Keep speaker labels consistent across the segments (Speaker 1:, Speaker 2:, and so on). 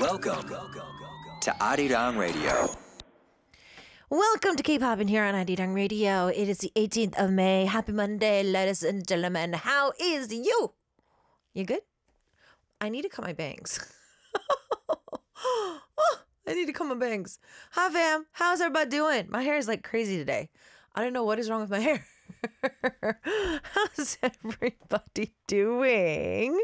Speaker 1: Welcome to Arirang Radio.
Speaker 2: Welcome to K-Pop in here on Arirang Radio. It is the 18th of May. Happy Monday, ladies and gentlemen. How is you? You good? I need to cut my bangs. I need to cut my bangs. Hi, fam. How's everybody doing? My hair is like crazy today. I don't know what is wrong with my hair. How's everybody doing?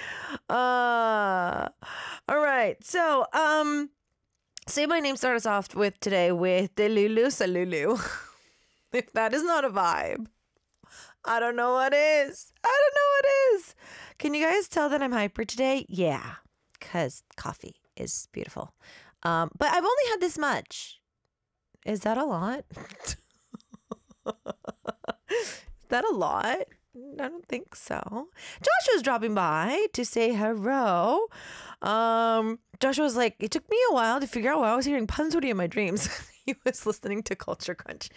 Speaker 2: All right. So, Say My Name start us off with today with Delulu Salulu. If that is not a vibe, I don't know what is. Can you guys tell that I'm hyper today? Yeah, because coffee is beautiful. But I've only had this much. Is that a lot? Is that a lot? I don't think so. Joshua's dropping by to say hello. Joshua was like, it took me a while to figure out why I was hearing pansori in my dreams. He was listening to Culture Crunch.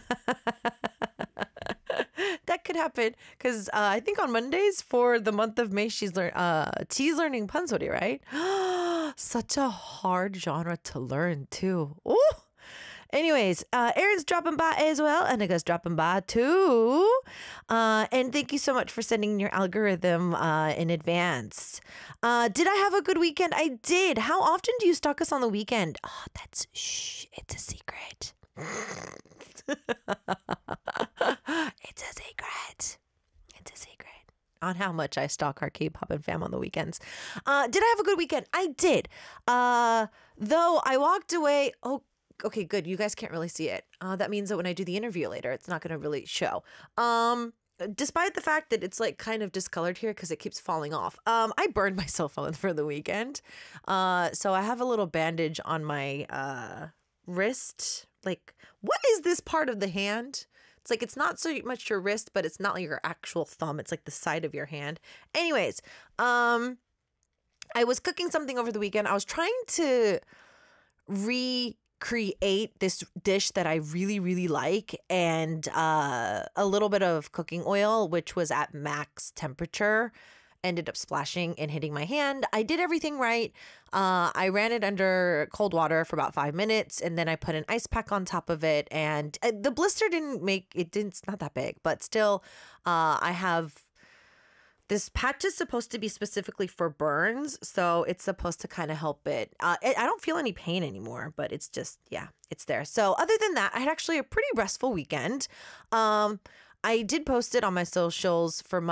Speaker 2: That could happen because I think on Mondays for the month of May, T's learning pansori, right? Such a hard genre to learn too. Ooh. Anyways, Aaron's dropping by as well. Anika's dropping by too. And thank you so much for sending your algorithm in advance. Did I have a good weekend? I did. How often do you stalk us on the weekend? Oh, it's a secret. It's a secret. It's a secret on how much I stalk our K-pop and fam on the weekends. Did I have a good weekend? I did. Though I walked away. Oh, okay, good. You guys can't really see it. That means that when I do the interview later, it's not going to really show. Despite the fact that it's like kind of discolored here because it keeps falling off. I burned myself on for the weekend. So I have a little bandage on my wrist. Like, what is this part of the hand? It's like, it's not so much your wrist, but it's not like your actual thumb. It's like the side of your hand. Anyways, I was cooking something over the weekend. I was trying to recreate this dish that I really, really like, and a little bit of cooking oil, which was at max temperature, ended up splashing and hitting my hand. I did everything right. I ran it under cold water for about 5 minutes, and then I put an ice pack on top of it, and the blister it's not that big, but still, I have this patch is supposed to be specifically for burns, so it's supposed to kind of help it. I don't feel any pain anymore, but it's just, yeah, it's there. So other than that, I had actually a pretty restful weekend. I did post it on my socials for